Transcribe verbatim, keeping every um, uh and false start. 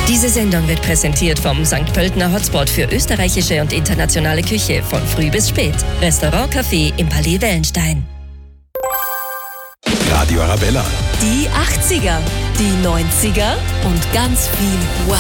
Diese Sendung wird präsentiert vom Sankt Pöltener Hotspot für österreichische und internationale Küche von früh bis spät. Restaurant Café im Palais Wellenstein. Radio Arabella. Die achtziger, die neunziger und ganz viel Wow.